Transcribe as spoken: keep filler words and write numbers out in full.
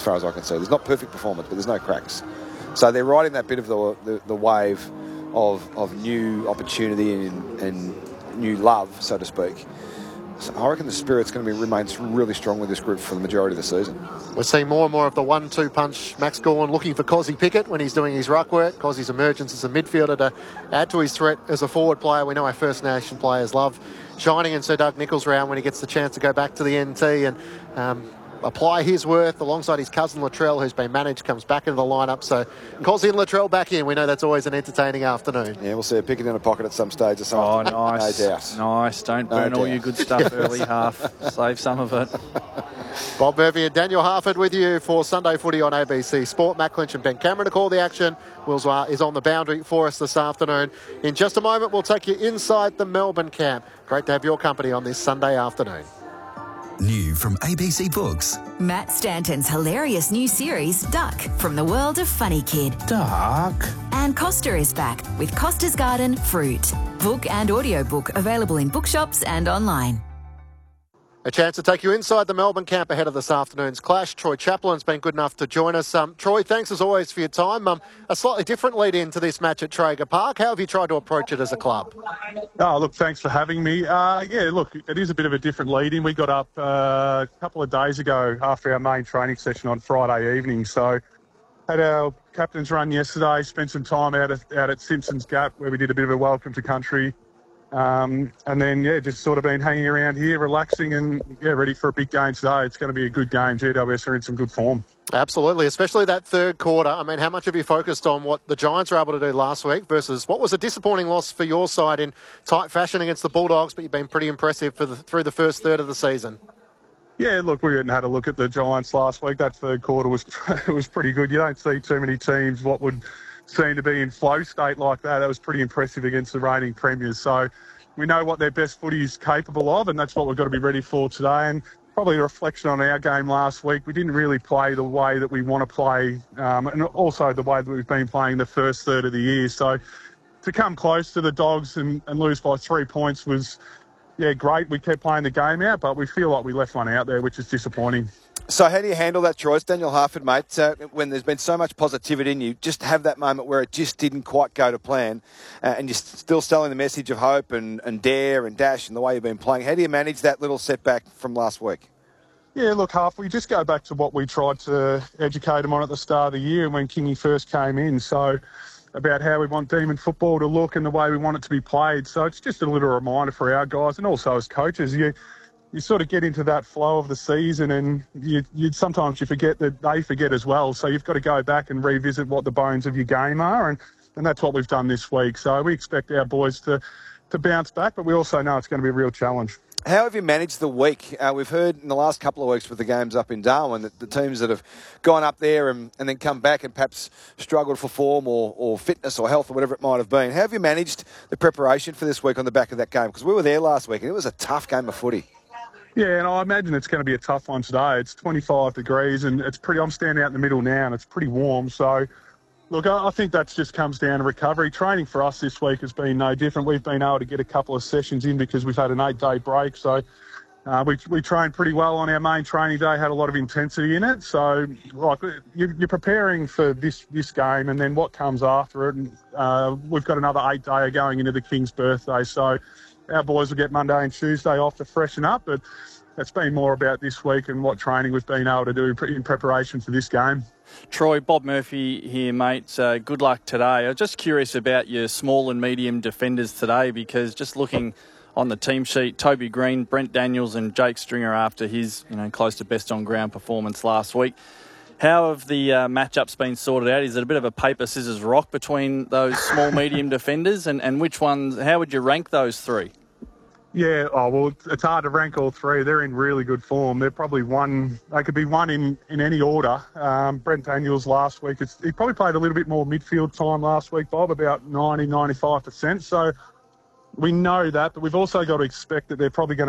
far as I can see. There's not perfect performance, but there's no cracks. So they're riding that bit of the the, the wave of of new opportunity and, and new love, so to speak. So I reckon the spirit's going to be remains really strong with this group for the majority of the season. We're seeing more and more of the one two punch. Max Gawn looking for Cozzy Pickett when he's doing his ruck work. Cozzy's emergence as a midfielder to add to his threat as a forward player. We know our First Nation players love shining in Sir Doug Nicholls round when he gets the chance to go back to the N T and um, apply his worth alongside his cousin Latrell, who's been managed, comes back into the lineup. So Cozzy and Latrell back in. We know that's always an entertaining afternoon. Yeah, we'll see a Pickett in a pocket at some stage or Oh, something. nice. No doubt. Nice. Don't No burn all doubt. your good stuff early half. Save some of it. Bob Murphy and Daniel Harford with you for Sunday Footy on A B C Sport. Matt Clinch and Ben Cameron to call the action. Wills is on the boundary for us this afternoon. In just a moment, we'll take you inside the Melbourne camp. Great to have your company on this Sunday afternoon. New from A B C Books. Matt Stanton's hilarious new series, Duck, from the world of Funny Kid. Duck. And Costa is back with Costa's Garden Fruit. Book and audiobook available in bookshops and online. A chance to take you inside the Melbourne camp ahead of this afternoon's clash. Troy Chaplin's been good enough to join us. Um, Troy, thanks as always for your time. Um, a slightly different lead into this match at Traeger Park. How have you tried to approach it as a club? Oh, look, thanks for having me. Uh, yeah, look, it is a bit of a different lead in. We got up uh, a couple of days ago after our main training session on Friday evening. So had our captain's run yesterday, spent some time out at, out at Simpsons Gap where we did a bit of a welcome to country. Um, and then, yeah, just sort of been hanging around here, relaxing and, yeah, ready for a big game today. It's going to be a good game. G W S are in some good form. Absolutely, especially that third quarter. I mean, how much have you focused on what the Giants were able to do last week versus what was a disappointing loss for your side in tight fashion against the Bulldogs, but you've been pretty impressive for the, through the first third of the season? Yeah, look, we hadn't had a look at the Giants last week. That third quarter was was pretty good. You don't see too many teams what would seem to be in flow state like that. That was pretty impressive against the reigning premiers. So we know what their best footy is capable of, and that's what we've got to be ready for today. And probably a reflection on our game last week. We didn't really play the way that we want to play, um, and also the way that we've been playing the first third of the year. So to come close to the Dogs and, and lose by three points was, yeah, great. We kept playing the game out, but we feel like we left one out there, which is disappointing. So how do you handle that, Troy? It's Daniel Harford, mate. Uh, when there's been so much positivity in you, just have that moment where it just didn't quite go to plan uh, and you're still selling the message of hope and, and dare and dash and the way you've been playing. How do you manage that little setback from last week? Yeah, look, Harf, we just go back to what we tried to educate them on at the start of the year when Kingy first came in. So about how we want Demon football to look and the way we want it to be played. So it's just a little reminder for our guys and also as coaches. You you sort of get into that flow of the season and you, you sometimes you forget that they forget as well. So you've got to go back and revisit what the bones of your game are, and, and that's what we've done this week. So we expect our boys to, to bounce back, but we also know it's going to be a real challenge. How have you managed the week? Uh, we've heard in the last couple of weeks with the games up in Darwin that the teams that have gone up there and, and then come back and perhaps struggled for form or, or fitness or health or whatever it might have been. How have you managed the preparation for this week on the back of that game? Because we were there last week and it was a tough game of footy. Yeah, and I imagine it's going to be a tough one today. It's twenty-five degrees and it's pretty, I'm standing out in the middle now and it's pretty warm. So, look, I think that just comes down to recovery. Training for us this week has been no different. We've been able to get a couple of sessions in because we've had an eight-day break. So uh, we we trained pretty well on our main training day, had a lot of intensity in it. So, like, you're, you're preparing for this, this game and then what comes after it. And uh, we've got another eight-day going into the King's birthday. So our boys will get Monday and Tuesday off to freshen up, but it's been more about this week and what training we've been able to do in preparation for this game. Troy, Bob Murphy here, mate. Uh, good luck today. I was just curious about your small and medium defenders today because just looking on the team sheet, Toby Green, Brent Daniels and Jake Stringer after his you know close to best on ground performance last week. How have the uh, matchups been sorted out? Is it a bit of a paper, scissors, rock between those small, medium defenders? And, and which ones, how would you rank those three? Yeah, oh, well, it's hard to rank all three. They're in really good form. They're probably one, they could be one in, in any order. Um, Brent Daniels last week, it's, he probably played a little bit more midfield time last week, Bob, about ninety, ninety-five percent. So we know that, but we've also got to expect that they're probably going to